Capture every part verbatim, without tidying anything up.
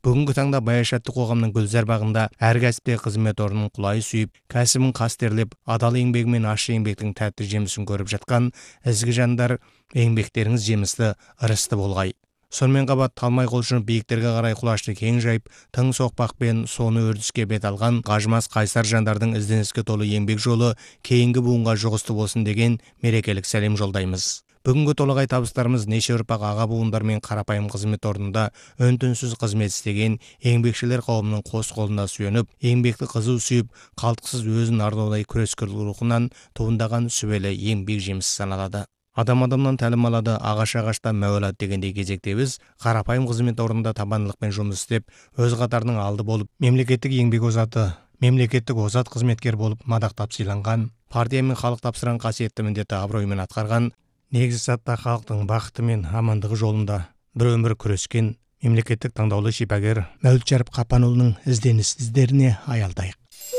Бүгінгі таңда Баяшатты қоғамның гүлзар бағында әр кәсіпте қызмет орнын құлай сүйіп, кәсібін қастерлеп, адал еңбегімен ащы еңбектің тәтті жемісін көріп жатқан ізгі жандар, еңбектеріңіз жемісті, ырысты болғай. Сонымен қабат талмай құлшынып биіктерге қарай құлашты кең жайып, тың соқпақпен соны өрдіске бет алған қажымас қайсар жандардың ізденіске толы еңбек жолы кейінгі буынға жұғысты болсын деген мерекелік сәлем жолдаймыз. Бүгінгі толағай табыстарымыз неше ұрпақ аға буындар мен қарапайым қызмет орнында өн-түнсіз қызмет істеген еңбекшілер қауымының қос қолына сүйеніп, еңбекті қызу сүйіп, қалтқысыз өзін ардаудай күрескер рухынан туындаған сүбелі еңбек жемісі саналады. Адам адамнан тәлім алады, ағаш ағаштан мәуе алады дегендей кезекте біз қарапайым қызмет орнында табандылықпен жұмыс істеп, өз қатарының алды болып, мемлекеттік еңбек озаты, мемлекеттік озат қызметкер болып мадақтап сыйланған, партия мен халық тапсырған қасиетті міндетті абыроймен атқарған, негізі сатта халықтың бақыты мен амандығы жолында бір өмір күрескен мемлекеттік таңдаулы шипагер Мәулітжарып Қапанұлының ізденіс іздеріне аялдайық.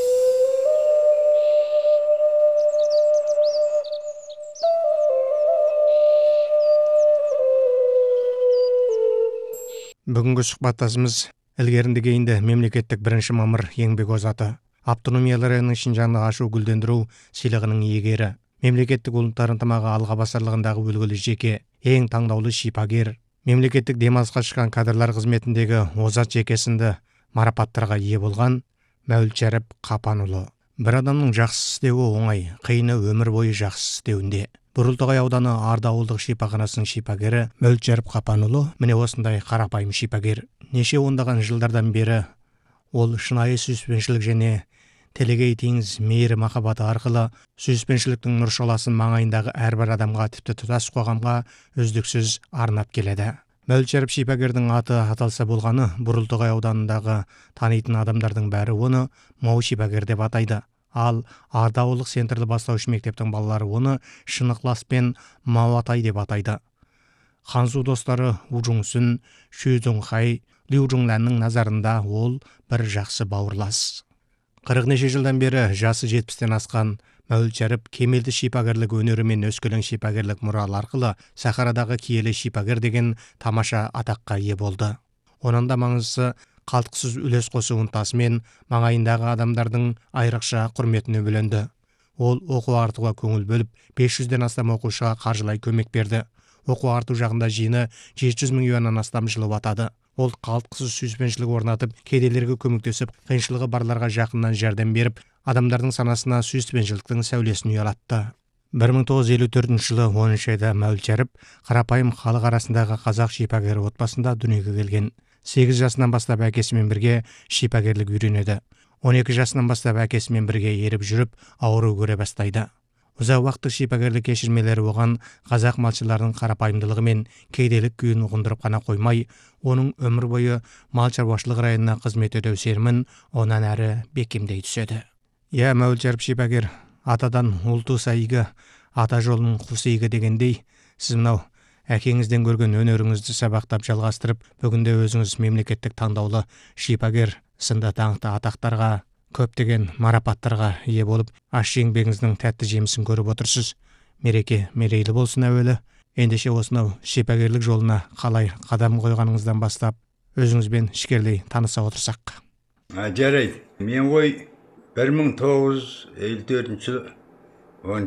Бүгінгі сұхбаттасымыз ілгерінді кейінді мемлекеттік бірінші мамыр еңбек озаты, автономиялы районының Шинжаңды ашу гүлдендіру сыйлығының иегері, мемлекеттік ұлттар ынтымағы алға басарлығындағы үлгілі жеке, ең таңдаулы шипагер, мемлекеттік демалысқа шыққан кадрлар қызметіндегі озат жекесінді марапаттарға ие болған Мәулітжарып Қапанұлы. Бір адамның жақсы істеуі оңай, қиыны өмір бойы жақсы істеуінде. Бұрылтығай ауданы Арда ауылдық шипаханасының шипагері Мәулітжарып Қапанұлы міне осындай қарапайым шипагер. Неше ондаған жылдардан бері ол шынайы сүйіспеншілік және телегей теңіз мейірі махаббаты арқылы сүйіспеншіліктің нұр шоласын маңайындағы әрбір адамға, тіпті тұтас қоғамға үздіксіз арнап келеді. Мәулітжарып шипагердің аты аталса болғаны, Бұрылтығай ауданындағы танитын адамдардың бәрі оны Мау шипагер деп атайды. Ал Арда ауылдық центрлі бастауыш мектептің балалары оны шын-ықылас пен Мау атай деп атайды. Ханзу достары Ужуңсүн, Шүйзуңхай, Лиужуңләннің назарында ол бір жақсы бауырлас. Қырық неше жылдан бері жасы жетпістен асқан Мәулітжарып кемелді шипагерлік өнері мен өскелең шипагерлік мұралы арқылы Сахарадағы киелі шипагер деген тамаша атаққа ие болды. Оның да маңыздысы қалтқысыз үлес қосу ынтасымен маңайындағы адамдардың айрықша құрметіне бөленді. Ол оқу артуға көңіл бөліп, бес жүзден астам оқушыға қаржылай көмек берді. Оқу арту жағында жиыны жеті жүз мың юаннан астам жылы батады. Ол қалтқысыз сүйіспеншілік орнатып, кедейлерге көмектесіп, қиыншылығы барларға жақыннан жәрдем беріп, адамдардың санасына сүйіспеншіліктің сәулесін ұялатты. бір мың тоғыз жүз елу төртінші жылы оныншы айда Мәулітжарып қарапайым халық арасындағы қазақ шипагері отбасында дүниеге келген. сегіз жасынан бастап әкесімен бірге шипагерлік үйренеді. он екі жасынан бастап әкесімен бірге еріп жүріп, ауру көре бастайды. Ұзақ уақыттық шипагерлік кешірмелері оған қазақ малшыларының қарапайымдылығы мен кедейлік күйін ұғындырып қана қоймай, оның өмір бойы мал шаруашылық районына қызмет ету сенімін онан әрі бекемдей түседі. Иә, Мәулітжарып шипагер, атадан ұл туса игі, ата жолының құсы игі дегендей, сіз мынау әкеңізден көрген өнеріңізді сабақтап жалғастырып, бүгінде өзіңіз мемлекеттік таңдаулы шипагер сынды даңқты атақтарға, көптеген марапаттарға ие болып, ащы еңбегіңіздің тәтті жемісін көріп отырсыз. Мереке мерейлі болсын әуелі. Ендеше осынау шипагерлік жолына қалай қадам қойғаныңыздан бастап, өзіңізбен ішкерлей таныса отырсақ. Жарайды. Мен ғой бір мың тоғыз жүз елу төртінші жылы